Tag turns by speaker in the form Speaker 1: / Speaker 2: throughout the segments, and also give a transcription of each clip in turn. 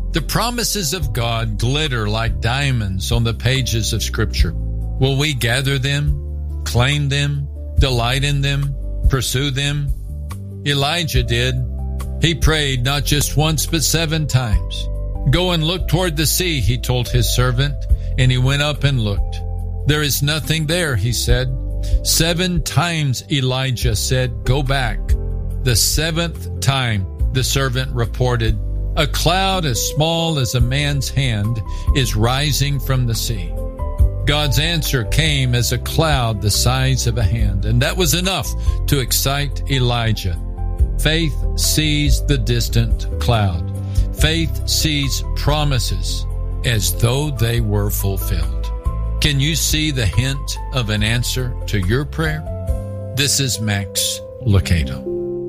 Speaker 1: The promises of God glitter like diamonds on the pages of Scripture. Will we gather them, claim them, delight in them, pursue them? Elijah did. He prayed not just once but 7 times. Go and look toward the sea, he told his servant, and he went up and looked. There is nothing there, he said. 7 times Elijah said, go back. The 7th time, the servant reported, a cloud as small as a man's hand is rising from the sea. God's answer came as a cloud the size of a hand, and that was enough to excite Elijah. Faith sees the distant cloud. Faith sees promises as though they were fulfilled. Can you see the hint of an answer to your prayer? This is Max Lucado.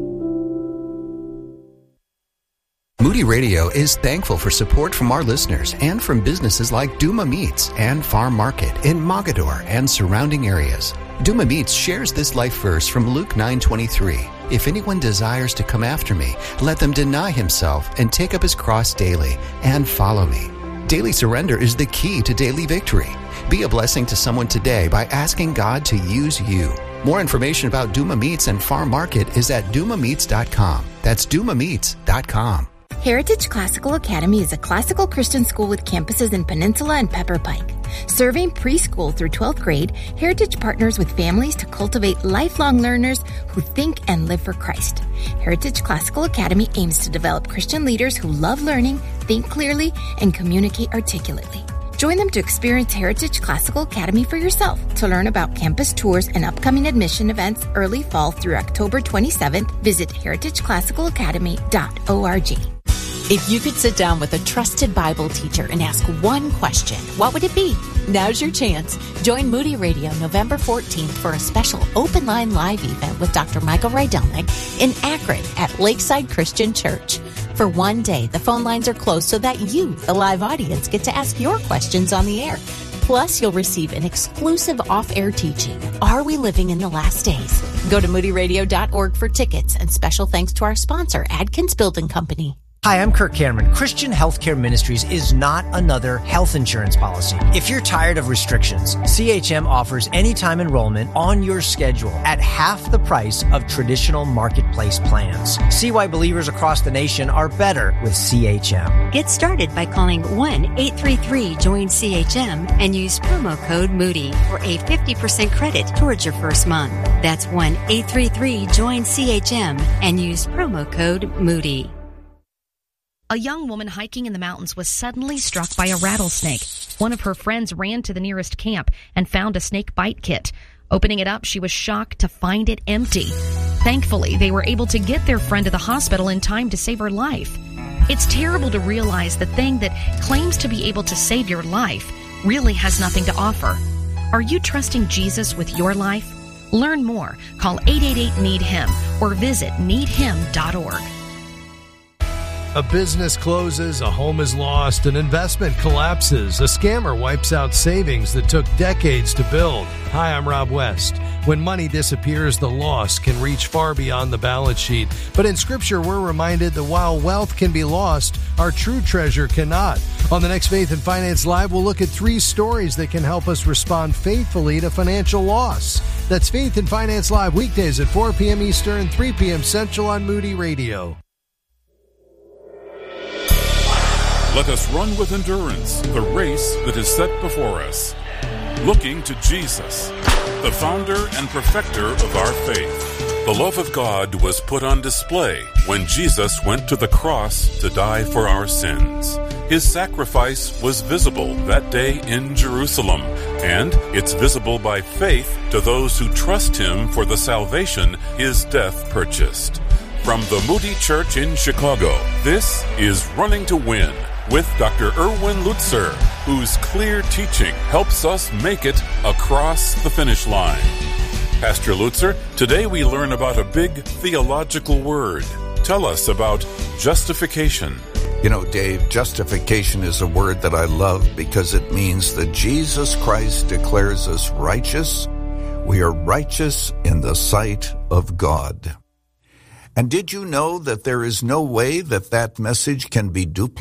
Speaker 2: Moody Radio is thankful for support from our listeners and from businesses like Duma Meats and Farm Market in Mogador and surrounding areas. Duma Meats shares this life verse from Luke 9:23. If anyone desires to come after me, let them deny himself and take up his cross daily and follow me. Daily surrender is the key to daily victory. Be a blessing to someone today by asking God to use you. More information about Duma Meats and Farm Market is at dumameats.com. That's dumameats.com.
Speaker 3: Heritage Classical Academy is a classical Christian school with campuses in Peninsula and Pepper Pike. Serving preschool through 12th grade, Heritage partners with families to cultivate lifelong learners who think and live for Christ. Heritage Classical Academy aims to develop Christian leaders who love learning, think clearly, and communicate articulately. Join them to experience Heritage Classical Academy for yourself. To learn about campus tours and upcoming admission events early fall through October 27th, visit heritageclassicalacademy.org.
Speaker 4: If you could sit down with a trusted Bible teacher and ask one question, what would it be? Now's your chance. Join Moody Radio November 14th for a special open line live event with Dr. Michael Rydelnik in Akron at Lakeside Christian Church. For one day, the phone lines are closed so that you, the live audience, get to ask your questions on the air. Plus, you'll receive an exclusive off-air teaching, Are We Living in the Last Days? Go to moodyradio.org for tickets, and special thanks to our sponsor, Adkins Building Company.
Speaker 5: Hi, I'm Kirk Cameron. Christian Healthcare Ministries is not another health insurance policy. If you're tired of restrictions, CHM offers anytime enrollment on your schedule at half the price of traditional marketplace plans. See why believers across the nation are better with CHM.
Speaker 6: Get started by calling 1-833-JOIN-CHM and use promo code Moody for a 50% credit towards your first month. That's 1-833-JOIN-CHM and use promo code Moody.
Speaker 7: A young woman hiking in the mountains was suddenly struck by a rattlesnake. One of her friends ran to the nearest camp and found a snake bite kit. Opening it up, she was shocked to find it empty. Thankfully, they were able to get their friend to the hospital in time to save her life. It's terrible to realize the thing that claims to be able to save your life really has nothing to offer. Are you trusting Jesus with your life? Learn more. Call 888-NEED-HIM or visit needhim.org.
Speaker 8: A business closes, a home is lost, an investment collapses, a scammer wipes out savings that took decades to build. Hi, I'm Rob West. When money disappears, the loss can reach far beyond the balance sheet. But in Scripture, we're reminded that while wealth can be lost, our true treasure cannot. On the next Faith and Finance Live, we'll look at 3 stories that can help us respond faithfully to financial loss. That's Faith and Finance Live, weekdays at 4 p.m. Eastern, 3 p.m. Central on Moody Radio.
Speaker 9: Let us run with endurance the race that is set before us, looking to Jesus, the founder and perfecter of our faith. The love of God was put on display when Jesus went to the cross to die for our sins. His sacrifice was visible that day in Jerusalem, and it's visible by faith to those who trust Him for the salvation His death purchased. From the Moody Church in Chicago, this is Running to Win with Dr. Erwin Lutzer, whose clear teaching helps us make it across the finish line. Pastor Lutzer, today we learn about a big theological word. Tell us about justification.
Speaker 10: You know, Dave, justification is a word that I love because it means that Jesus Christ declares us righteous. We are righteous in the sight of God. And did you know that there is no way that message can be duplicated?